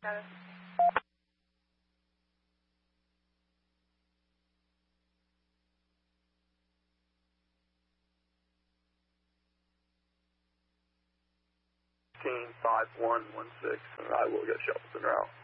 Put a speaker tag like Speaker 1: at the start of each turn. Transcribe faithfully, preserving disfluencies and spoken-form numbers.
Speaker 1: Got it.
Speaker 2: five one one six, and I will get Shelton route.